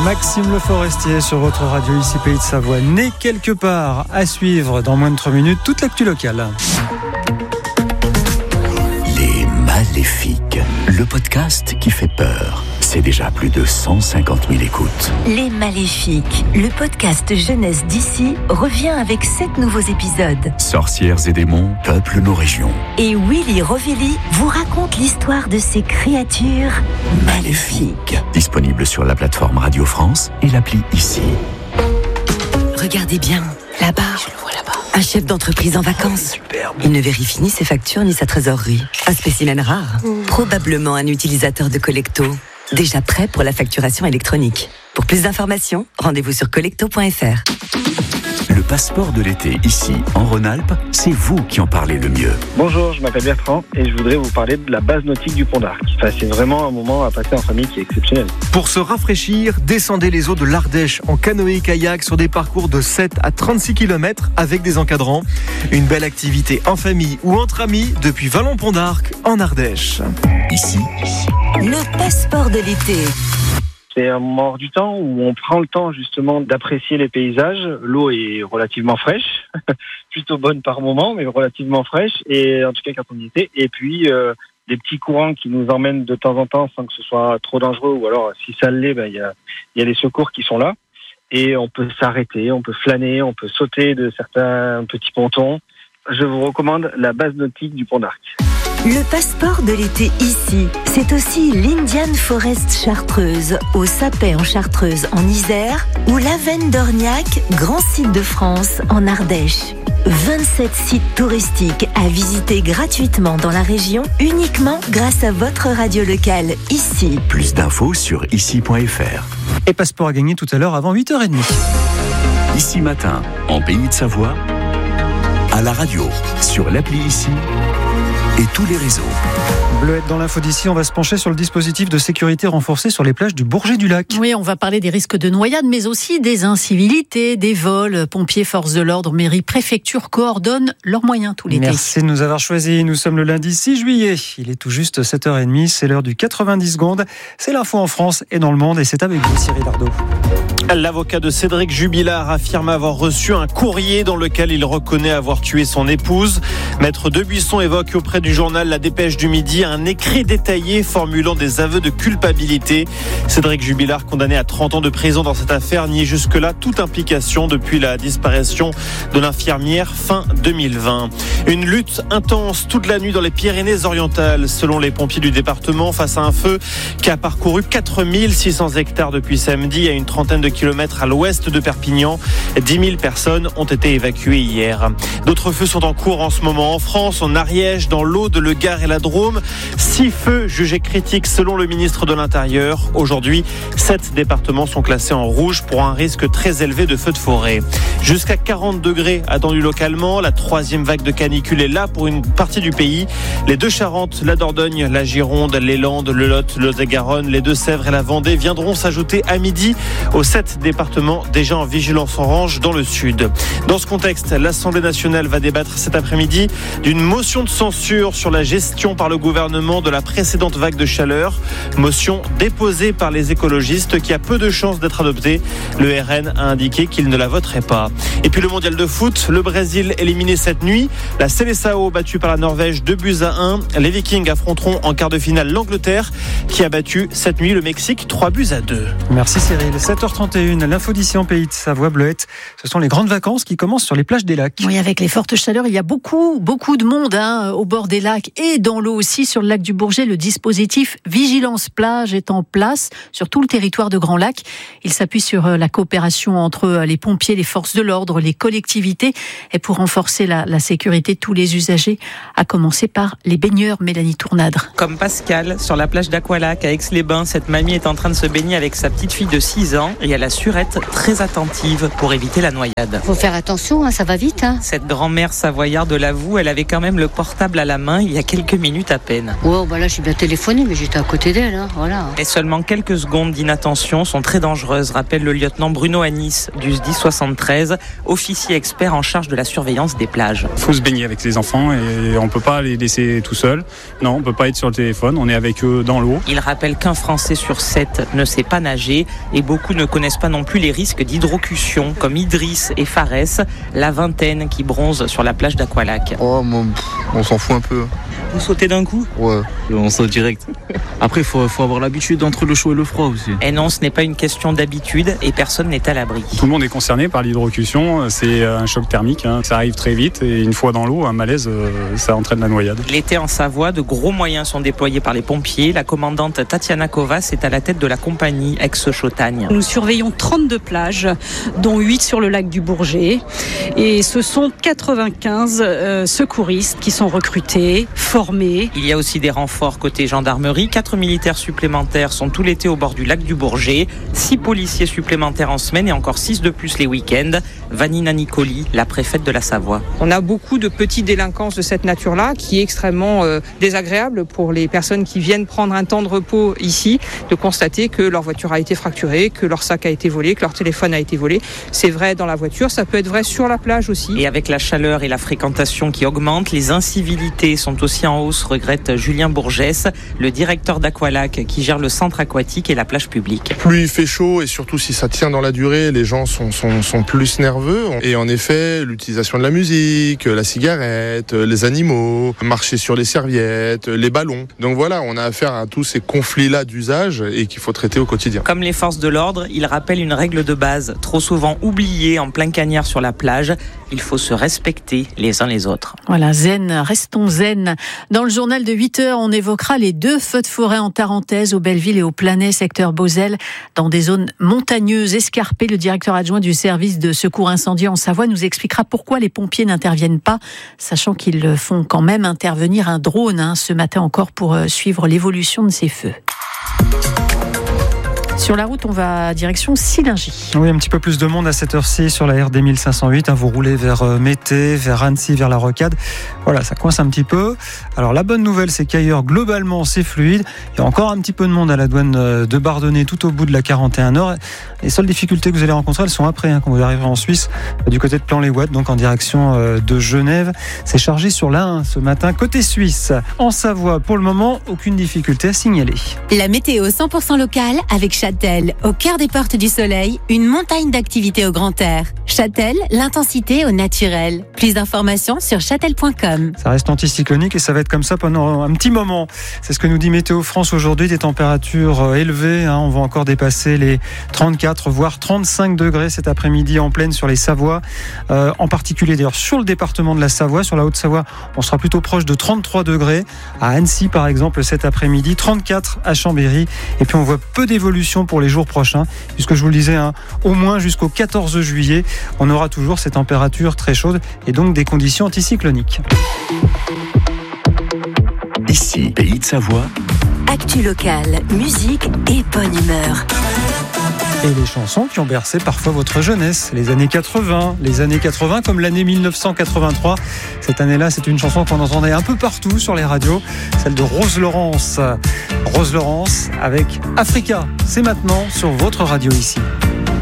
Maxime Le Forestier sur votre radio ici Pays de Savoie. Né quelque part, à suivre dans moins de 3 minutes toute l'actu locale. Les Maléfiques, le podcast qui fait peur. C'est déjà plus de 150 000 écoutes. Les Maléfiques, le podcast jeunesse d'ici, revient avec 7 nouveaux épisodes. Sorcières et démons peuplent nos régions. Et Willy Rovelli vous raconte l'histoire de ces créatures maléfiques. Disponible sur la plateforme Radio France et l'appli Ici. Regardez bien, là-bas. Je le vois là-bas. Un chef d'entreprise en vacances. Superbe. Il ne vérifie ni ses factures ni sa trésorerie. Un spécimen rare. Probablement un utilisateur de Collecto. Déjà prêt pour la facturation électronique. Pour plus d'informations, rendez-vous sur collecto.fr. Le passeport de l'été, ici, en Rhône-Alpes, c'est vous qui en parlez le mieux. Bonjour, je m'appelle Bertrand et je voudrais vous parler de la base nautique du Pont d'Arc. C'est vraiment un moment à passer en famille qui est exceptionnel. Pour se rafraîchir, descendez les eaux de l'Ardèche en canoë-kayak sur des parcours de 7 à 36 km avec des encadrants. Une belle activité en famille ou entre amis depuis Vallon-Pont d'Arc en Ardèche. Ici, Le passeport de l'été. C'est un moment hors du temps où on prend le temps justement d'apprécier les paysages. L'eau est relativement fraîche, plutôt bonne par moment, mais relativement fraîche, et en tout cas quand on y était. Et puis des petits courants qui nous emmènent de temps en temps sans que ce soit trop dangereux, ou alors si ça l'est, il y a les secours qui sont là. Et on peut s'arrêter, on peut flâner, on peut sauter de certains petits pontons. Je vous recommande la base nautique du Pont d'Arc. Le passeport de l'été ici, c'est aussi l'Indian Forest Chartreuse, au Sapet en Chartreuse en Isère, ou l'Avenne d'Orniac, grand site de France en Ardèche. 27 sites touristiques à visiter gratuitement dans la région, uniquement grâce à votre radio locale ici. plus d'infos sur ici.fr. Et passeport à gagner tout à l'heure avant 8h30. Ici matin, en Pays de Savoie, à la radio, sur l'appli Ici et tous les réseaux. Bleuette dans l'info d'ici, on va se pencher sur le dispositif de sécurité renforcé sur les plages du Bourget-du-Lac. Oui, on va parler des risques de noyade, mais aussi des incivilités, des vols. Pompiers, forces de l'ordre, mairie, préfecture coordonnent leurs moyens tout l'été. Merci de nous avoir choisis. Nous sommes le lundi 6 juillet. Il est tout juste 7h30. C'est l'heure du 90 secondes. C'est l'info en France et dans le monde. Et c'est avec vous, Cyril Ardo. L'avocat de Cédric Jubilard affirme avoir reçu un courrier dans lequel il reconnaît avoir tué son épouse. Maître Debuisson évoque auprès du journal La Dépêche du Midi un écrit détaillé formulant des aveux de culpabilité. Cédric Jubilard, condamné à 30 ans de prison dans cette affaire, nie jusque-là toute implication depuis la disparition de l'infirmière fin 2020. Une lutte intense toute la nuit dans les Pyrénées-Orientales, selon les pompiers du département, face à un feu qui a parcouru 4600 hectares depuis samedi à une trentaine de kilomètres à l'ouest de Perpignan. 10 000 personnes ont été évacuées hier. D'autres feux sont en cours en ce moment en France, en Ariège, dans l'Aude, le Gard et la Drôme. 6 feux jugés critiques selon le ministre de l'Intérieur. Aujourd'hui, 7 départements sont classés en rouge pour un risque très élevé de feux de forêt. Jusqu'à 40 degrés attendus localement. La 3e vague de canicule est là pour une partie du pays. Les deux Charentes, la Dordogne, la Gironde, les Landes, le Lot, le Lot-et-Garonne, les Deux-Sèvres et la Vendée viendront s'ajouter à midi aux 7 départements déjà en vigilance orange dans le sud. Dans ce contexte, l'Assemblée nationale va débattre cet après-midi d'une motion de censure sur la gestion par le gouvernement de la précédente vague de chaleur. Motion déposée par les écologistes qui a peu de chances d'être adoptée. Le RN a indiqué qu'il ne la voterait pas. Et puis le mondial de foot, le Brésil éliminé cette nuit. La Seleção battue par la Norvège 2-1. Les Vikings affronteront en quart de finale l'Angleterre qui a battu cette nuit le Mexique 3-2. Merci Cyril. 7h31, l'info d'ici en Pays de Savoie, Bleuette. Ce sont les grandes vacances qui commencent sur les plages des lacs. Oui, avec les fortes chaleurs, il y a beaucoup de monde au bord des lacs et dans l'eau aussi. Sur le lac du Bourget, le dispositif Vigilance Plage est en place sur tout le territoire de Grand Lac. Il s'appuie sur la coopération entre les pompiers, les forces de l'ordre, les collectivités et pour renforcer la sécurité de tous les usagers, à commencer par les baigneurs. Mélanie Tournadre. Comme Pascal, sur la plage d'Aqualac à Aix-les-Bains, cette mamie est en train de se baigner avec sa petite fille de 6 ans et elle assure être très attentive pour éviter la noyade. Faut faire attention, ça va vite. Cette grand-mère savoyarde l'avoue, elle avait quand même le portable à la main il y a quelques minutes à peine. Zen. Oh, bah là, j'ai bien téléphoné, mais j'étais à côté d'elle, hein, voilà. Et seulement quelques secondes d'inattention sont très dangereuses, rappelle le lieutenant Bruno Anis du SDIS 73, officier expert en charge de la surveillance des plages. Il faut se baigner avec les enfants et on ne peut pas les laisser tout seuls. Non, on ne peut pas être sur le téléphone, on est avec eux dans l'eau. Il rappelle qu'un Français sur 7 ne sait pas nager et beaucoup ne connaissent pas non plus les risques d'hydrocution, comme Idriss et Fares, la vingtaine qui bronzent sur la plage d'Aqualac. Oh, on s'en fout un peu. Vous sautez d'un coup ? Ouais, on saute direct. Après, il faut avoir l'habitude entre le chaud et le froid aussi. Et non, ce n'est pas une question d'habitude et personne n'est à l'abri. Tout le monde est concerné par l'hydrocution, c'est un choc thermique, ça arrive très vite et une fois dans l'eau, un malaise, ça entraîne la noyade. L'été en Savoie, de gros moyens sont déployés par les pompiers. La commandante Tatiana Kovas est à la tête de la compagnie ex-Chautagne. Nous surveillons 32 plages, dont 8 sur le lac du Bourget. Et ce sont 95 secouristes qui sont recrutés, formés. Il y a aussi des renforts côté gendarmerie. 4 militaires supplémentaires sont tout l'été au bord du lac du Bourget. 6 policiers supplémentaires en semaine et encore 6 de plus les week-ends. Vanina Nicoli, la préfète de la Savoie. On a beaucoup de petites délinquances de cette nature-là qui est extrêmement désagréable pour les personnes qui viennent prendre un temps de repos ici, de constater que leur voiture a été fracturée, que leur sac a été volé, que leur téléphone a été volé. C'est vrai dans la voiture, ça peut être vrai sur la plage aussi. Et avec la chaleur et la fréquentation qui augmentent, les incivilités sont aussi en hausse, regrette Julien Bourgès, le directeur d'Aqualac qui gère le centre aquatique et la plage publique. Plus il fait chaud et surtout si ça tient dans la durée, les gens sont plus nerveux. Et en effet, l'utilisation de la musique, la cigarette, les animaux, marcher sur les serviettes, les ballons. Donc voilà, on a affaire à tous ces conflits-là d'usage et qu'il faut traiter au quotidien. Comme les forces de l'ordre, il rappelle une règle de base, trop souvent oubliée en plein cagnard sur la plage. Il faut se respecter les uns les autres. Voilà, zen, restons zen. Dans le journal de 8h, on évoquera les 2 feux de forêt en Tarentaise, au Belleville et au Planay, secteur Beauzelle, dans des zones montagneuses, escarpées. Le directeur adjoint du service de secours incendie en Savoie nous expliquera pourquoi les pompiers n'interviennent pas, sachant qu'ils font quand même intervenir un drone ce matin encore pour suivre l'évolution de ces feux. Sur la route, on va direction Sillingy. Oui, un petit peu plus de monde à cette heure-ci sur la RD 1508. Vous roulez vers Mété, vers Annecy, vers la Rocade. Voilà, ça coince un petit peu. Alors, la bonne nouvelle, c'est qu'ailleurs, globalement, c'est fluide. Il y a encore un petit peu de monde à la douane de Bardonnay, tout au bout de la 41 Nord. Les seules difficultés que vous allez rencontrer, elles sont après, quand vous arriverez en Suisse, du côté de Plan-les-Ouates, donc en direction de Genève. C'est chargé sur l'A1 ce matin. Côté suisse, en Savoie, pour le moment, aucune difficulté à signaler. La météo 100% locale avec Châtel, au cœur des portes du soleil, une montagne d'activités au grand air. Châtel, l'intensité au naturel. Plus d'informations sur châtel.com. Ça reste anticyclonique et ça va être comme ça pendant un petit moment. C'est ce que nous dit Météo France aujourd'hui, des températures élevées. On va encore dépasser les 34, voire 35 degrés cet après-midi en pleine sur les Savoies. En particulier d'ailleurs sur le département de la Savoie, sur la Haute-Savoie, on sera plutôt proche de 33 degrés. À Annecy par exemple cet après-midi, 34 à Chambéry. Et puis on voit peu d'évolution pour les jours prochains, puisque je vous le disais, au moins jusqu'au 14 juillet, on aura toujours ces températures très chaudes et donc des conditions anticycloniques. Ici, Pays de Savoie. Actu locale, musique et bonne humeur. Et les chansons qui ont bercé parfois votre jeunesse, les années 80, comme l'année 1983. Cette année-là, c'est une chanson qu'on entendait un peu partout sur les radios, celle de Rose Laurence. Rose Laurence avec Africa. C'est maintenant sur votre radio ici.